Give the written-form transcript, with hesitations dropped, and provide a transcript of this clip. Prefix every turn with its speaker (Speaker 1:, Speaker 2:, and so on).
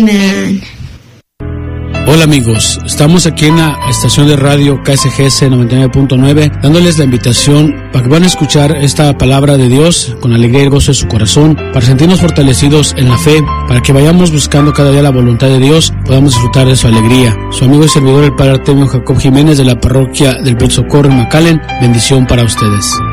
Speaker 1: Amén.
Speaker 2: Hola amigos, estamos aquí en la estación de radio KSGS 99.9 dándoles la invitación para que van a escuchar esta palabra de Dios con alegría y gozo de su corazón, para sentirnos fortalecidos en la fe, para que vayamos buscando cada día la voluntad de Dios, podamos disfrutar de su alegría. Su amigo y servidor el Padre Artemio Jacob Jiménez de la parroquia del Buen Socorro en McAllen, bendición para ustedes.